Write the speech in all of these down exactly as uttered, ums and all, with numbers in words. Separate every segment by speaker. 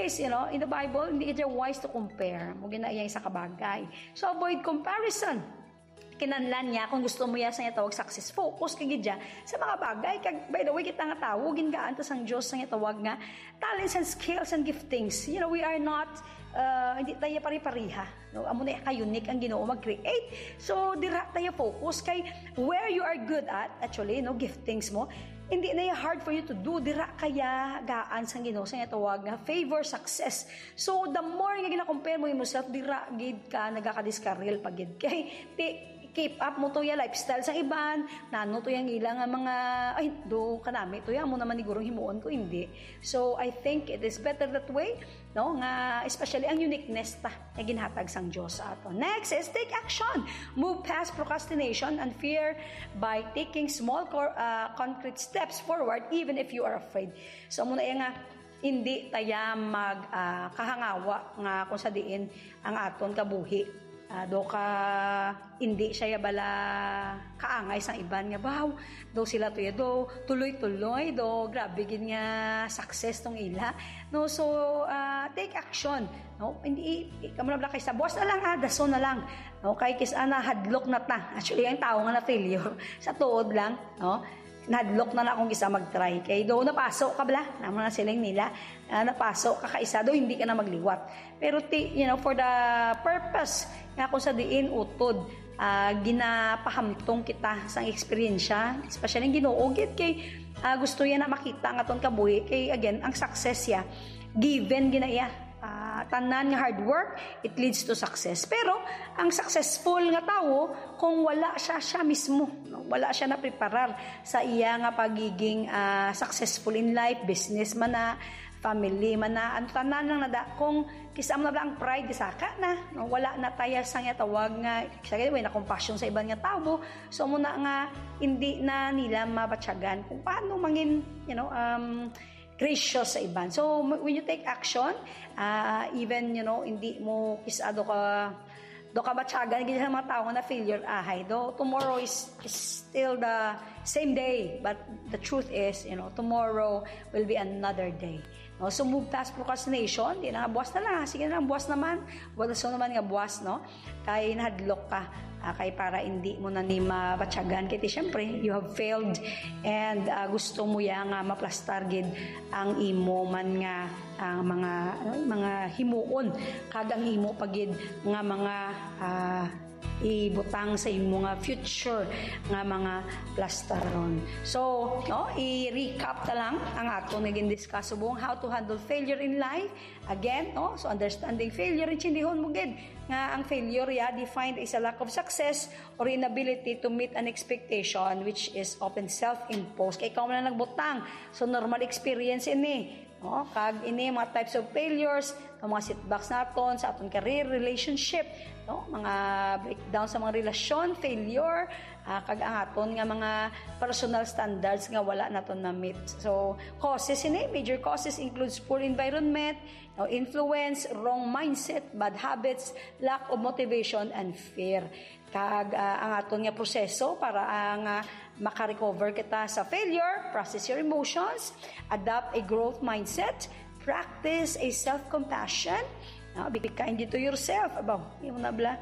Speaker 1: says, you know, in the Bible, hindi ito wise to compare. Mo ginaiyang sa kabagay. So, avoid comparison. Kinanlan niya kung gusto mo ya sa niya tawag success, focus kay gidya sa mga bagay. Kag by the way, kita nga tawo gingaan ta sang Dios sa niya tawag nga talents and skills and giftings. You know, we are not uh, hindi tayo pari-pariha, no? Amo na ka unique ang Ginoo mag-create. So dira tayo focus kay where you are good at, actually, no, giftings mo. Hindi na hard for you to do, dira kaya gaan sang Ginoo sa niya tawag nga favor success. So the more nga gina-compare mo yourself, dira gid ka nagaka-discarrel pagid kay ti keep up mo to ya lifestyle sa iban, nano to yang ilang mga, ay, do kanami, to ya mo naman igurong himuon ko, hindi. So, I think it is better that way, no, nga, especially ang uniqueness ta, na ginhatag sang Diyos sa ato. Next is, take action. Move past procrastination and fear by taking small, uh, concrete steps forward, even if you are afraid. So, muna yan nga, hindi taya mag, uh, kahangawa, nga kung sa diin, ang aton kabuhi. Uh, do ka hindi siya bala kaangay sa iban nga baw do sila to do tuloy-tuloy do grabe gid nga success tong ila, no. So uh, take action, no, hindi kamo na kay sa boss na lang, ah daso na lang, no, kay kis ana hadlok na ta actually ang tao nga na failure sa tuod lang, no, nadlok na na akong isa mag-try. Kay do napasok ka bala, naman na siling nila, uh, napasok ka kaisa do, hindi ka na magliwat. Pero, ti, you know, for the purpose, nga kung sa diin utod, uh, ginapahamtong kita sa eksperyensya, especially yung ginuugit, kay uh, gusto yan na makita nga ton kabuhi, kay again, ang success ya, given ginaya. Uh, tanan nga hard work, it leads to success. Pero, ang successful nga tao, kung wala siya siya mismo, no? Wala siya na preparar sa iya nga pagiging uh, successful in life, business man na, family man na, ang tanan lang nada, kung kisam na ba ang pride, kisaka na, no? Wala na tayo sa nga tawag nga, kisaka na compassion sa ibang nga tao, so muna nga, hindi na nila mabatyagan kung paano mangin, you know, um, gracious sa iban. So, when you take action, uh, even, you know, hindi mo kisado ka, do ka batyagan, ganyan mga tao na failure, ahay, do, tomorrow is, is still the same day, but the truth is, you know, tomorrow will be another day. No? So, move past procrastination, di na nga, buwas na lang, sige na lang, buwas naman, wala so naman nga buwas, no? Kay nahadlok ka, uh, kay para hindi mo na ni mabatyagan, kaya siyempre, you have failed, and uh, gusto mo ya nga maplastar gid ang imo man nga, ang uh, mga, ano, mga himuon, kagang imo pagid nga mga, uh, ibutang sa imo nga future nga mga plastaron. So, no, i-recap ta lang ang ato naging discuss subong how to handle failure in life. Again, no, so understanding failure, intindihon mo gid nga ang failure ya defined as a lack of success or inability to meet an expectation which is often self-imposed. Kay ikaw man lang nagbutang. So normal experience ini. No, kag ini mga types of failures, mga setbacks naton sa aton career, relationship, no, mga breakdown sa mga relasyon, failure, uh, kag ang aton nga mga personal standards nga wala naton na meet. So causes ini, major causes includes poor environment, no, influence, wrong mindset, bad habits, lack of motivation and fear. Kag uh, ang aton nga proseso para ang uh, makarecover kita sa failure, process your emotions, adopt a growth mindset, practice a self-compassion, no, be kind to yourself. Abaw, yung nabla,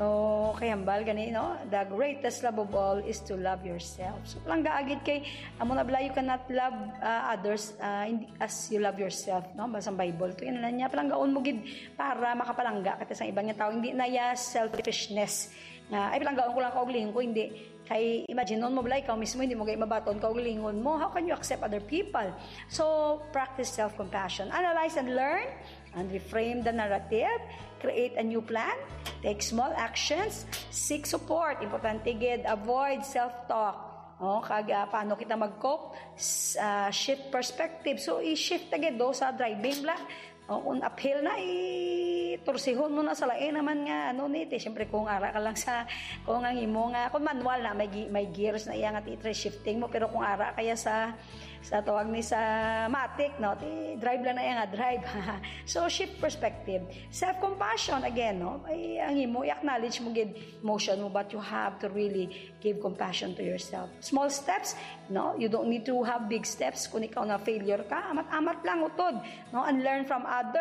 Speaker 1: o kayambal gani, no? The greatest love of all is to love yourself. So lang gaagid kay amo nabla, you cannot love uh, others uh, as you love yourself, no? Basang Bible to yan na niya palanggaon mo gid para makapalangga kita sa ibang nga tao, hindi na ya selfishness nga ay palanggaon ko lang kaugalingon ko, hindi kay imagine non mo bala ikaw mismo hindi mo gay mabaton kaugalingon mo, how can you accept other people? So practice self-compassion, analyze and learn and reframe the narrative, create a new plan, take small actions, seek support, importante gid, avoid self-talk. Oh, kag uh, paano kita mag-cope, uh, shift perspective. So i-shift agad do sa driving bla. Oh, kung uphill na, i-tursihon mo na sa lain naman nga, ano nito, siyempre kung ara ka lang sa, kung ang imo nga, kung manual na, may, may gears na iya nga titre shifting mo, pero kung ara kaya sa, sa tawag ni sa matic, no, ti, drive lang na iya nga, drive. So, shift perspective. Self-compassion, again, no, ay, ang imo, i-acknowledge mo gid emotion mo, but you have to really give compassion to yourself. Small steps, no, you don't need to have big steps, kung ikaw na failure ka, amat-amat lang utod, no, and learn from others.